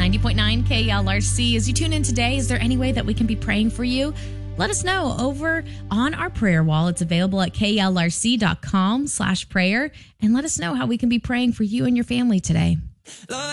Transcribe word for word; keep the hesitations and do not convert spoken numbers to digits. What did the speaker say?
ninety point nine K L R C. As you tune in today, is there any way that we can be praying for you? Let us know over on our prayer wall. It's available at klrc.com slash prayer. And let us know how we can be praying for you and your family today.